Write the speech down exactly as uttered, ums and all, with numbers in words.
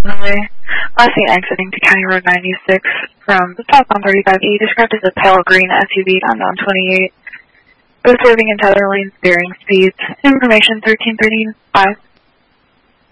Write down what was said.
Illinois. Last seen exiting to County Road ninety-six from southbound thirty-five E, described as a pale green S U V unknown twenty-eight. Both serving in tether lanes, varying speeds. Information thirteen thirty-five